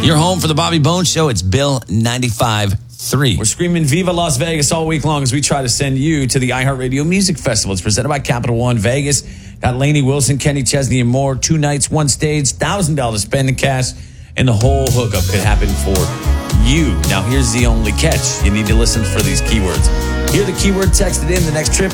Your home for the Bobby Bones Show. It's Bill 95.3. We're screaming Viva Las Vegas all week long as we try to send you to the iHeartRadio Music Festival. It's presented by Capital One Vegas. Got Lainey Wilson, Kenny Chesney, and more. 2 nights, 1 stage, $1,000 spending cash, and the whole hookup could happen for you. Now, here's the only catch. You need to listen for these keywords. Hear the keyword texted in the next trip.